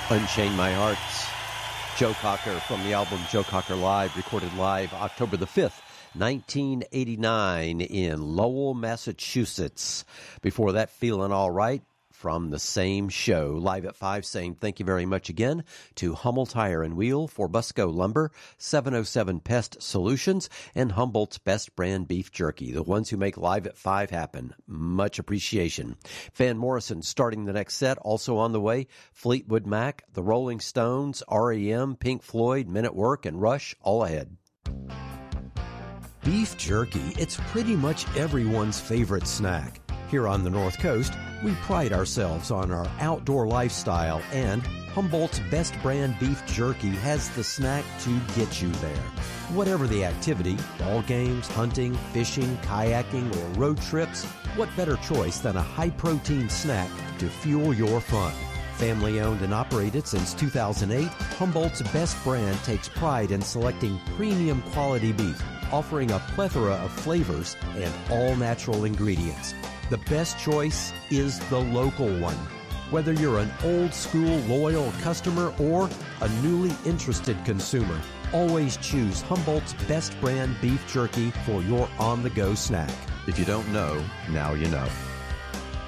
Unchain My Heart. Joe Cocker from the album Joe Cocker Live, recorded live October the 5th, 1989 in Lowell, Massachusetts. Before that, Feeling All Right from the same show. Live at 5 saying thank you very much again to Hummel Tire and Wheel, for Busco Lumber, 707 Pest Solutions, and Humboldt's Best Brand Beef Jerky, the ones who make Live at 5 happen. Much appreciation. Van Morrison starting the next set. Also on the way, Fleetwood Mac, The Rolling Stones, R.E.M., Pink Floyd, Men at Work, and Rush, all ahead. Beef jerky, it's pretty much everyone's favorite snack. Here on the North Coast, we pride ourselves on our outdoor lifestyle, and Humboldt's Best Brand Beef Jerky has the snack to get you there. Whatever the activity, ball games, hunting, fishing, kayaking, or road trips, what better choice than a high-protein snack to fuel your fun? Family owned and operated since 2008, Humboldt's Best Brand takes pride in selecting premium quality beef, offering a plethora of flavors and all-natural ingredients. The best choice is the local one. Whether you're an old-school loyal customer or a newly interested consumer, always choose Humboldt's Best Brand Beef Jerky for your on-the-go snack. If you don't know, now you know.